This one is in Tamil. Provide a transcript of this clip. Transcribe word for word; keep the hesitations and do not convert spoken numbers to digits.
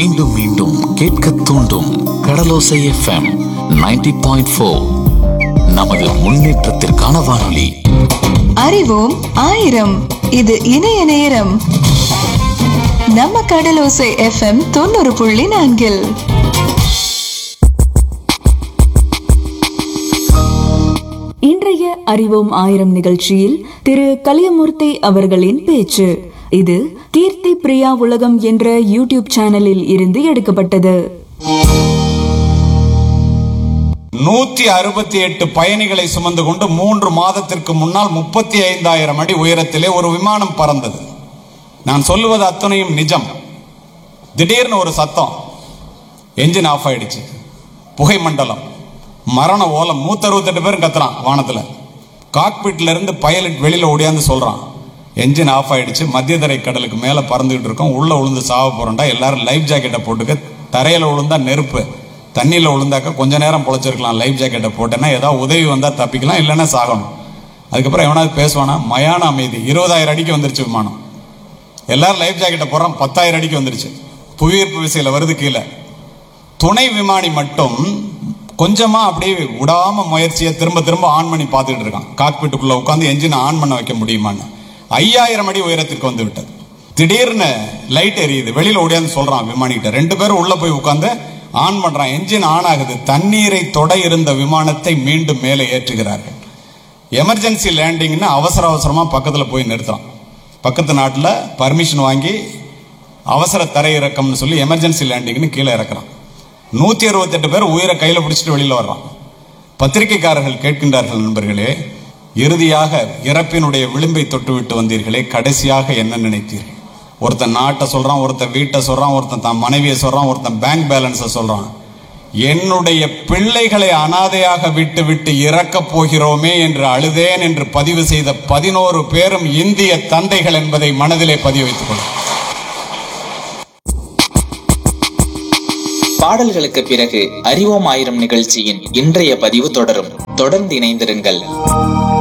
மீண்டும் மீண்டும் கேட்க தூண்டும் கடலோசை எஃப்எம் நைன்டி பாயிண்ட் ஃபோர். நமது முன்னேற்றத்திற்கான வானொலி. அறிவோம் ஆயிரம். இது இணைய நேரம். நம்ம கடலோசை எஃப்எம் தொண்ணூறு புள்ளி நான்கில் இன்றைய அறிவோம் ஆயிரம் நிகழ்ச்சியில் திரு கலியமூர்த்தி அவர்களின் பேச்சு. இது கீர்த்தி பிரியா உலகம் என்ற யூடியூப் சேனலில் இருந்து எடுக்கப்பட்டது. நூத்தி அறுபத்தி எட்டு பயணிகளை சுமந்து கொண்டு மூன்று மாதத்திற்கு முன்னால் முப்பத்தி ஐந்தாயிரம் அடி உயரத்திலே ஒரு விமானம் பறந்தது. நான் சொல்லுவது அத்தனையும் நிஜம். திடீர்னு ஒரு சத்தம், என்ஜின் ஆஃப் ஆயிடுச்சு. புகை மண்டலம், மரண ஓலம். நூத்தி அறுபத்தி எட்டு பேரும் கத்துறான் வானத்துல. காக்பிட்ல இருந்து பைலட் வெளியில ஓடியாந்து சொல்றான், என்ஜின் ஆஃப் ஆயிடுச்சு, மத்திய தரை கடலுக்கு மேல பறந்துகிட்டு இருக்கோம், உள்ள விழுந்து சாவ போறோம்டா, எல்லாரும் லைஃப் ஜாக்கெட்டை போட்டுக்க. தரையில விழுந்தா நெருப்பு, தண்ணியில விழுந்தாக்க கொஞ்ச நேரம் பொழைச்சிருக்கலாம். லைஃப் ஜாக்கெட்டை போட்டேன்னா ஏதாவது உதவி வந்தா தப்பிக்கலாம், இல்லைன்னா சாகணும். அதுக்கப்புறம் எவனாவது பேசுவானா? மயான அமைதி. இருபதாயிரம் அடிக்கு வந்துருச்சு விமானம். எல்லாரும் லைஃப் ஜாக்கெட்டை போடுறான். பத்தாயிரம் அடிக்கு வந்துருச்சு. புவியீர்ப்பு விசையில வருது கீழே. துணை விமானி மட்டும் கொஞ்சமா அப்படியே விடாம முயற்சியை திரும்ப திரும்ப ஆன் பண்ணி பார்த்துக்கிட்டு இருக்கான். காக்பிட்டுக்குள்ள உட்காந்து என்ஜினை ஆன் பண்ண வைக்க முடியுமான்னு. ஐயாயிரம் அடி உயரத்திற்கு வந்து விட்டது. திடீர்னு லைட் எரியுது. வெளியில ஓடியாந்து சொல்றான் விமானிகிட்ட. ரெண்டு பேரும் உள்ள போய் உட்காந்து ஆன் பண்றான். என்ஜின் ஆன் ஆகுது. தண்ணீரை தொட இருந்த விமானத்தை மீண்டும் மேலே ஏற்றுகிறார்கள். எமர்ஜென்சி லேண்டிங்னு அவசர அவசரமா பக்கத்துல போய் நிறுத்துறான். பக்கத்து நாட்டுல பர்மிஷன் வாங்கி அவசர தரையிறக்கம்னு சொல்லி எமர்ஜென்சி லேண்டிங்னு கீழே இறக்குறான். நூத்தி அறுபத்தி எட்டு பேர் உயிரை கையில பிடிச்சிட்டு வெளியில வர்றான். பத்திரிகைக்காரர்கள் கேட்கின்றார்கள், நண்பர்களே, இறுதியாக இறப்பினுடைய விளிம்பை தொட்டு விட்டு வந்தீர்களே, கடைசியாக என்ன நினைத்தீர்கள்? ஒருத்தன் நாட்டை சொல்றான், ஒருத்தன் வீட்டை சொல்றான், ஒருத்தன் தன் மனைவியை சொல்றான், ஒருத்தன் பேங்க் பேலன்ஸை சொல்றான். என்னுடைய பிள்ளைகளை அனாதையாக விட்டு விட்டு இறக்கப் போகிறோமே என்று அழுதேன் என்று பதிவு செய்த பதினோரு பேரும் இந்திய தந்தைகள் என்பதை மனதிலே பதிவு வைத்துக் கொள்ளும். பாடல்களுக்கு பிறகு அறிவோம் ஆயிரம் நிகழ்ச்சியின் இன்றைய பதிவு தொடரும். தொடர்ந்து இணைந்திருங்கள்.